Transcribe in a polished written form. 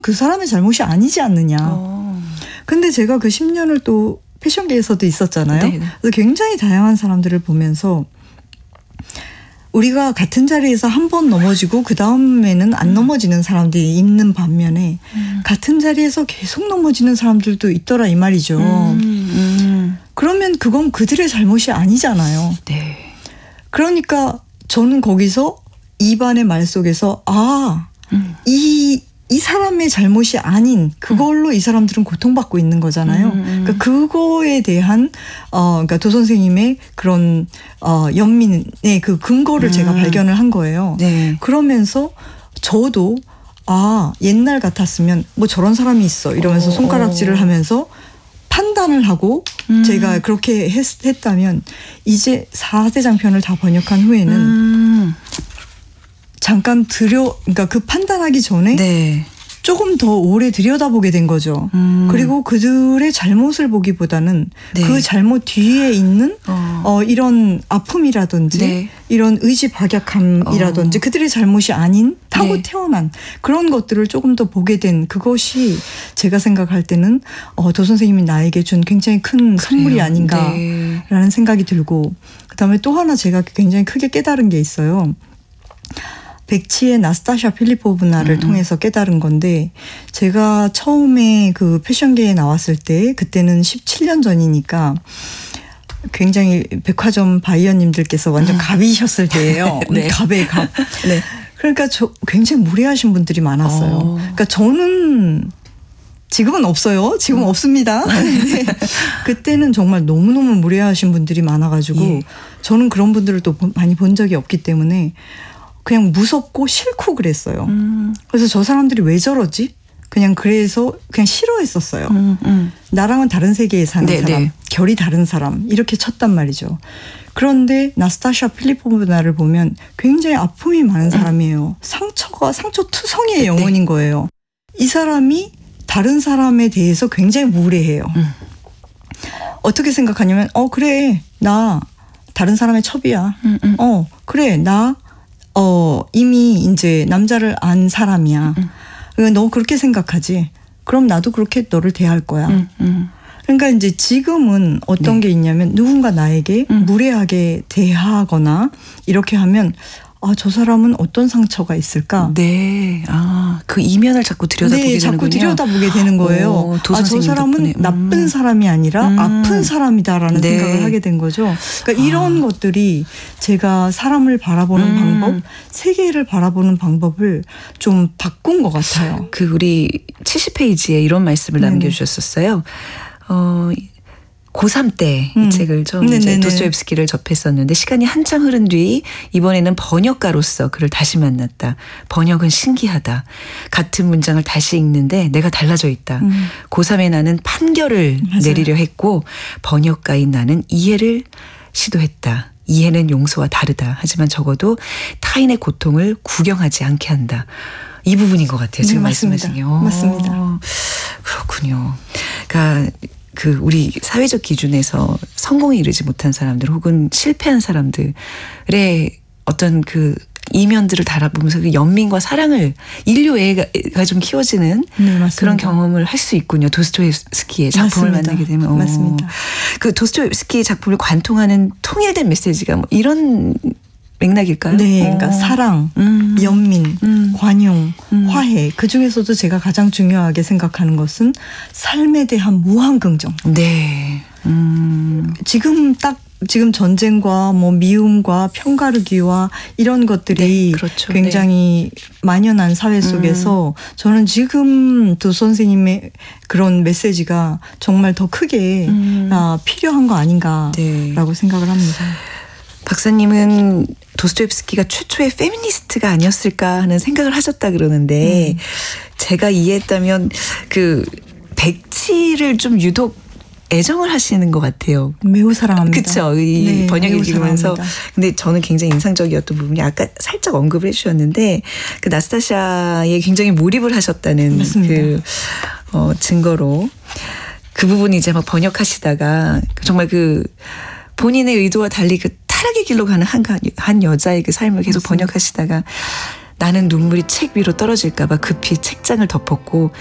그 사람의 잘못이 아니지 않느냐. 근데 제가 그 10년을 또 패션계에서도 있었잖아요. 네네. 그래서 굉장히 다양한 사람들을 보면서 우리가 같은 자리에서 한 번 넘어지고 그 다음에는 안 넘어지는 사람들이 있는 반면에 같은 자리에서 계속 넘어지는 사람들도 있더라 이 말이죠. 그러면 그건 그들의 잘못이 아니잖아요. 네. 그러니까 저는 거기서 이반의 말 속에서 이 사람의 잘못이 아닌 그걸로 이 사람들은 고통받고 있는 거잖아요. 그러니까 그거에 대한 그러니까 도 선생님의 그런 연민의 그 근거를 제가 발견을 한 거예요. 네. 그러면서 저도 옛날 같았으면 뭐 저런 사람이 있어 이러면서 손가락질을 하면서 판단을 하고 제가 그렇게 했다면 이제 4대 장편을 다 번역한 후에는 잠깐 그러니까 그 판단하기 전에 네. 조금 더 오래 들여다보게 된 거죠. 그리고 그들의 잘못을 보기보다는 네. 그 잘못 뒤에 있는 이런 아픔이라든지 네. 이런 의지박약함이라든지 그들의 잘못이 아닌 타고 네. 태어난 그런 것들을 조금 더 보게 된 그것이 제가 생각할 때는 도 선생님이 나에게 준 굉장히 큰 선물이 아닌가라는 네. 생각이 들고 그다음에 또 하나 제가 굉장히 크게 깨달은 게 있어요. 백치의 나스타샤 필리포브나를 통해서 깨달은 건데 제가 처음에 그 패션계에 나왔을 때 그때는 17년 전이니까 굉장히 백화점 바이어님들께서 완전 갑이셨을 때예요. 네. 갑의 갑. 네. 그러니까 굉장히 무례하신 분들이 많았어요. 그러니까 저는 지금은 없어요. 지금 없습니다. 네. 그때는 정말 너무너무 무례하신 분들이 많아가지고 예. 저는 그런 분들을 또 많이 본 적이 없기 때문에 그냥 무섭고 싫고 그랬어요. 그래서 저 사람들이 왜 저러지? 그래서 그냥 싫어했었어요. 나랑은 다른 세계에 사는 네, 사람, 네. 결이 다른 사람 이렇게 쳤단 말이죠. 그런데 나스타샤 필리포브나를 보면 굉장히 아픔이 많은 사람이에요. 상처 투성이의 영혼인 거예요. 이 사람이 다른 사람에 대해서 굉장히 무례해요. 어떻게 생각하냐면 그래 나 다른 사람의 첩이야. 그래 나 이미 이제 남자를 안 사람이야. 너 그렇게 생각하지? 그럼 나도 그렇게 너를 대할 거야. 그러니까 이제 지금은 어떤 게 있냐면 누군가 나에게 무례하게 대하거나 이렇게 하면 저 사람은 어떤 상처가 있을까? 네. 그 이면을 자꾸 들여다보게 되는군요. 자꾸 들여다보게 되는 거예요. 저 사람은 덕분에. 나쁜 사람이 아니라 아픈 사람이다라는 생각을 하게 된 거죠. 그러니까 이런 것들이 제가 사람을 바라보는 방법, 세계를 바라보는 방법을 좀 바꾼 것 같아요. 우리 70페이지에 이런 말씀을 남겨주셨었어요. 고3 때 이 책을 처음 이제 도스토옙스키를 접했었는데 시간이 한참 흐른 뒤 이번에는 번역가로서 그를 다시 만났다. 번역은 신기하다. 같은 문장을 다시 읽는데 내가 달라져 있다. 고3의 나는 판결을 내리려 했고 번역가인 나는 이해를 시도했다. 이해는 용서와 다르다. 하지만 적어도 타인의 고통을 구경하지 않게 한다. 이 부분인 것 같아요. 지금 말씀하신 게. 맞습니다. 그렇군요. 그러니까 우리 사회적 기준에서 성공에 이르지 못한 사람들 혹은 실패한 사람들의 어떤 이면들을 달아보면서 그 연민과 사랑을 인류애가 좀 키워지는 그런 경험을 할 수 있군요. 도스토옙스키의 작품을 만나게 되면. 맞습니다. 도스토옙스키의 작품을 관통하는 통일된 메시지가 뭐 이런 맥락일까요? 네, 그러니까 사랑, 연민, 관용, 화해. 그 중에서도 제가 가장 중요하게 생각하는 것은 삶에 대한 무한 긍정. 네. 지금 전쟁과 뭐 미움과 편가르기와 이런 것들이 그렇죠. 굉장히 만연한 사회 속에서 저는 지금 도 선생님의 그런 메시지가 정말 더 크게 필요한 거 아닌가라고 생각을 합니다. 박사님은 도스토옙스키가 최초의 페미니스트가 아니었을까 하는 생각을 하셨다 그러는데 제가 이해했다면 백치를 좀 유독 애정을 하시는 것 같아요. 매우 사랑합니다. 그렇죠. 이 번역을 읽으면서. 사랑합니다. 근데 저는 굉장히 인상적이었던 부분이 아까 살짝 언급을 해주셨는데 나스타샤에 굉장히 몰입을 하셨다는 맞습니다. 증거로 그 부분이 이제 막 번역하시다가 정말 본인의 의도와 달리 타락의 길로 가는 한 여자의 그 삶을 계속 맞습니다. 번역하시다가 나는 눈물이 책 위로 떨어질까봐 급히 책장을 덮었고